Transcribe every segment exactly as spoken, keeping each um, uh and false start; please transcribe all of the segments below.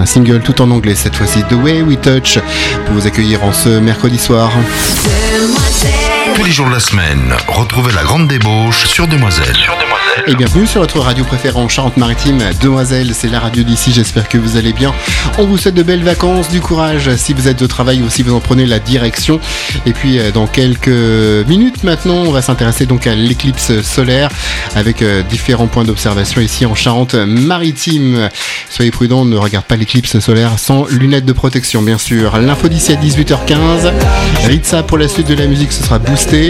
un single tout en anglais cette fois-ci, The Way We Touch, pour vous accueillir en ce mercredi soir. Tous les jours de la semaine, retrouvez la grande débauche sur Demoiselle. Sur Demoiselle. Et bienvenue sur votre radio préférée en Charente-Maritime, Demoiselle, c'est la radio d'ici, j'espère que vous allez bien. On vous souhaite de belles vacances, du courage si vous êtes au travail ou si vous en prenez la direction. Et puis dans quelques minutes maintenant, on va s'intéresser donc à l'éclipse solaire avec différents points d'observation ici en Charente-Maritime. Soyez prudents, ne regardez pas l'éclipse solaire sans lunettes de protection bien sûr. L'info d'ici à dix-huit heures quinze. Ritza pour la suite de la musique, ce sera boosté.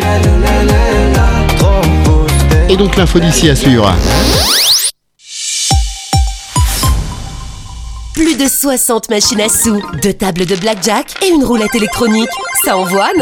Et donc l'info d'ici à suivre. Plus de soixante machines à sous, deux tables de blackjack et une roulette électronique. Ça envoie, non ?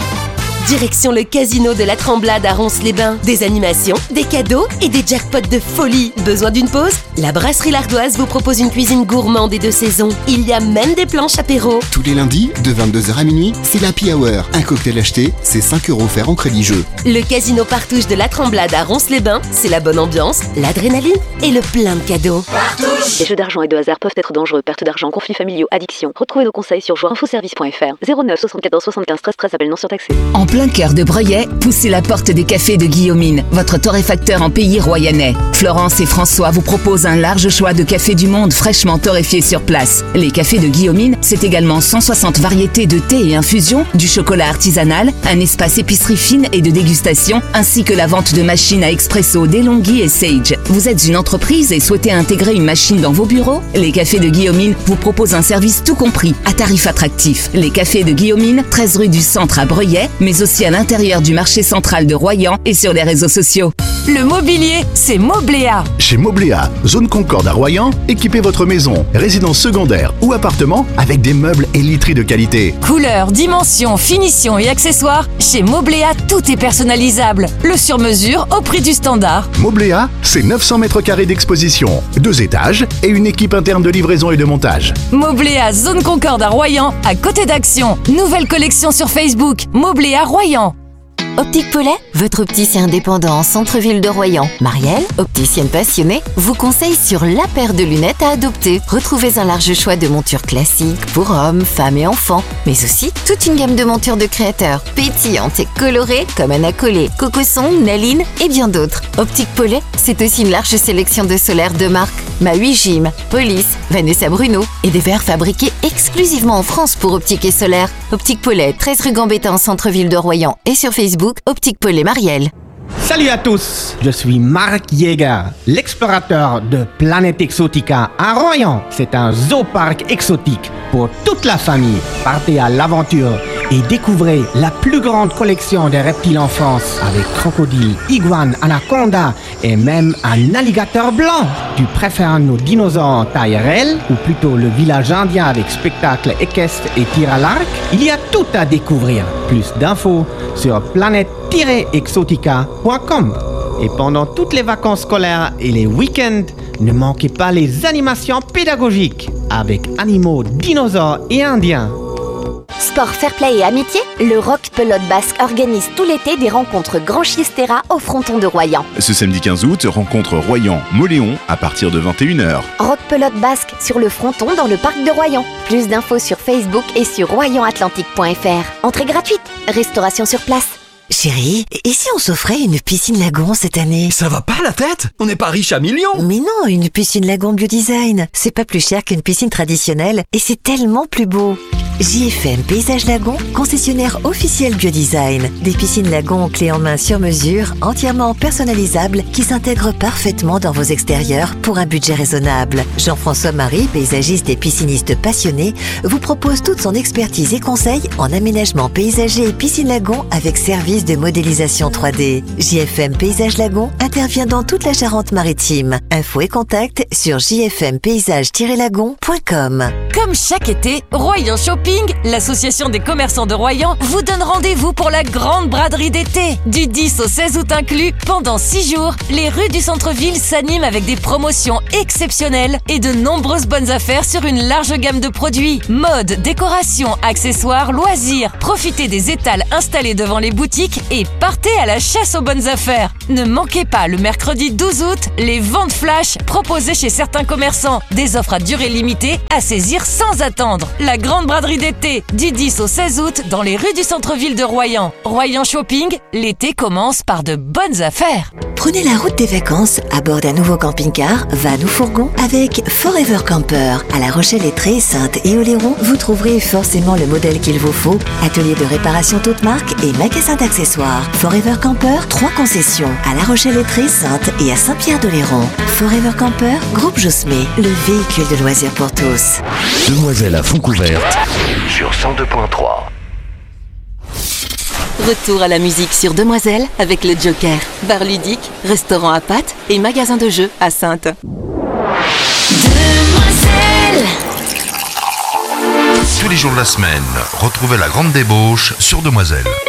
Direction le casino de la Tremblade à Ronces-les-Bains. Des animations, des cadeaux et des jackpots de folie. Besoin d'une pause ? La brasserie L'Ardoise vous propose une cuisine gourmande des deux saisons. Il y a même des planches apéro. Tous les lundis, de vingt-deux heures à minuit, c'est l'Happy Hour. Un cocktail acheté, c'est cinq euros offerts en crédit jeu. Le casino Partouche de la Tremblade à Ronces-les-Bains, c'est la bonne ambiance, l'adrénaline et le plein de cadeaux. Partouche. Les jeux d'argent et de hasard peuvent être dangereux. Perte d'argent, conflits familiaux, addiction. Retrouvez nos conseils sur joueur info service point f r. zéro neuf soixante-quatorze soixante-quinze treize treize, appel non surtaxé. En plein cœur de Breuillet, poussez la porte des cafés de Guillaumine, votre torréfacteur en pays royannais. Florence et François vous proposent un large choix de cafés du monde fraîchement torréfiés sur place. Les cafés de Guillaumine, c'est également cent soixante variétés de thé et infusions, du chocolat artisanal, un espace épicerie fine et de dégustation, ainsi que la vente de machines à expresso DeLonghi et Sage. Vous êtes une entreprise et souhaitez intégrer une machine dans vos bureaux ? Les cafés de Guillaumine vous proposent un service tout compris, à tarif attractif. Les cafés de Guillaumine, treize rue du Centre à Breuillet, mais aussi à l'intérieur du marché central de Royan et sur les réseaux sociaux. Le mobilier, c'est Mobléa. Chez Mobléa, zone Concorde à Royan, équipez votre maison, résidence secondaire ou appartement avec des meubles et literie de qualité. Couleurs, dimensions, finitions et accessoires, chez Mobléa, tout est personnalisable. Le sur-mesure au prix du standard. Mobléa, c'est neuf cents mètres carrés d'exposition, deux étages et une équipe interne de livraison et de montage. Mobléa, zone Concorde à Royan, à côté d'Action. Nouvelle collection sur Facebook, Mobléa Royan. Optique Paulet, votre opticien indépendant en centre-ville de Royan. Marielle, opticienne passionnée, vous conseille sur la paire de lunettes à adopter. Retrouvez un large choix de montures classiques pour hommes, femmes et enfants, mais aussi toute une gamme de montures de créateurs, pétillantes et colorées comme Anna Collet, Cocosson, Naline et bien d'autres. Optique Paulet, c'est aussi une large sélection de solaires de marque Maui Jim, Police, Vanessa Bruno et des verres fabriqués exclusivement en France pour Optique et Solaire. Optique Paulet, treize rue Gambetta en centre-ville de Royan et sur Facebook, Optique Paulet Marielle. Salut à tous, je suis Marc Jäger, l'explorateur de Planète Exotica à Royan. C'est un zooparc exotique pour toute la famille. Partez à l'aventure et découvrez la plus grande collection de reptiles en France avec crocodiles, iguanes, anacondas et même un alligator blanc. Tu préfères nos dinosaures en taille réelle ou plutôt le village indien avec spectacle équestre et tir à l'arc? Il y a tout à découvrir. Plus d'infos sur planète tiret exotica point com. Et pendant toutes les vacances scolaires et les week-ends, ne manquez pas les animations pédagogiques avec animaux, dinosaures et indiens. Sport, fair play et amitié, le Rock Pelote Basque organise tout l'été des rencontres Grand Chiestera au fronton de Royan. Ce samedi quinze août, rencontre Royan-Moléon à partir de vingt et une heures. Rock Pelote Basque sur le fronton dans le parc de Royan. Plus d'infos sur Facebook et sur royan atlantique point f r. Entrée gratuite, restauration sur place. Chérie, et si on s'offrait une piscine lagon cette année? Ça va pas la tête? On n'est pas riche à millions! Mais non, une piscine lagon Biodesign. C'est pas plus cher qu'une piscine traditionnelle et c'est tellement plus beau. J F M Paysage Lagon, concessionnaire officiel Biodesign. Des piscines lagon clés en main sur mesure, entièrement personnalisables, qui s'intègrent parfaitement dans vos extérieurs pour un budget raisonnable. Jean-François Marie, paysagiste et pisciniste passionné, vous propose toute son expertise et conseils en aménagement paysager et piscine lagon avec service de modélisation trois D. J F M Paysage Lagon intervient dans toute la Charente-Maritime. Infos et contacts sur j f m paysage tiret lagon point com. Comme chaque été, Royan Shopping Shopping, l'association des commerçants de Royan, vous donne rendez-vous pour la grande braderie d'été. Du dix au seize août inclus, pendant six jours, les rues du centre-ville s'animent avec des promotions exceptionnelles et de nombreuses bonnes affaires sur une large gamme de produits. Mode, décoration, accessoires, loisirs. Profitez des étals installés devant les boutiques et partez à la chasse aux bonnes affaires. Ne manquez pas le mercredi douze août, les ventes flash proposées chez certains commerçants. Des offres à durée limitée à saisir sans attendre. La grande braderie d'été, du dix au seize août, dans les rues du centre-ville de Royan. Royan Shopping, l'été commence par de bonnes affaires. Prenez la route des vacances à bord d'un nouveau camping-car, van ou fourgon avec Forever Camper. À La Rochelle-Lettrée, Sainte et Oléron, vous trouverez forcément le modèle qu'il vous faut. Atelier de réparation toute marque et magasin d'accessoires. Forever Camper, trois concessions à La Rochelle-Lettrée, Sainte et à Saint-Pierre-d'Oléron. Forever Camper, groupe Josmé, le véhicule de loisirs pour tous. Demoiselle à fond couverte sur cent deux point trois. Retour à la musique sur Demoiselle avec le Joker. Bar ludique, restaurant à pâtes et magasin de jeux à Saintes. Demoiselle. Tous les jours de la semaine, retrouvez la grande débauche sur Demoiselle.